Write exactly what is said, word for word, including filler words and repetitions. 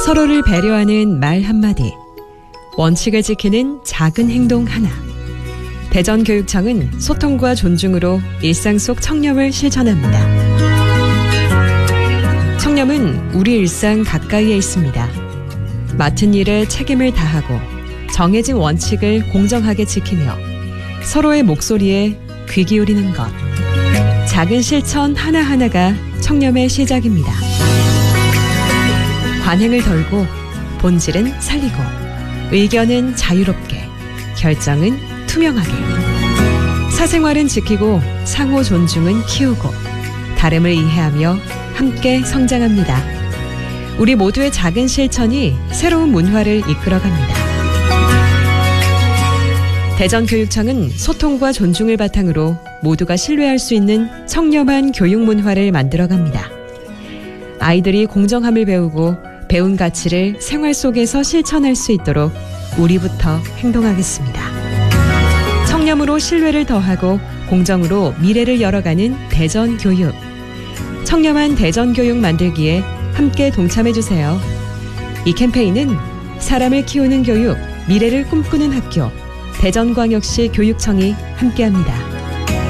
서로를 배려하는 말 한마디, 원칙을 지키는 작은 행동 하나. 대전교육청은 소통과 존중으로 일상 속 청렴을 실천합니다. 청렴은 우리 일상 가까이에 있습니다. 맡은 일에 책임을 다하고 정해진 원칙을 공정하게 지키며 서로의 목소리에 귀 기울이는 것. 작은 실천 하나하나가 청렴의 시작입니다. 관행을 덜고 본질은 살리고 의견은 자유롭게 결정은 투명하게 사생활은 지키고 상호 존중은 키우고 다름을 이해하며 함께 성장합니다. 우리 모두의 작은 실천이 새로운 문화를 이끌어갑니다. 대전교육청은 소통과 존중을 바탕으로 모두가 신뢰할 수 있는 청렴한 교육 문화를 만들어갑니다. 아이들이 공정함을 배우고 배운 가치를 생활 속에서 실천할 수 있도록 우리부터 행동하겠습니다. 청렴으로 신뢰를 더하고 공정으로 미래를 열어가는 대전교육. 청렴한 대전교육 만들기에 함께 동참해주세요. 이 캠페인은 사람을 키우는 교육, 미래를 꿈꾸는 학교, 대전광역시 교육청이 함께합니다.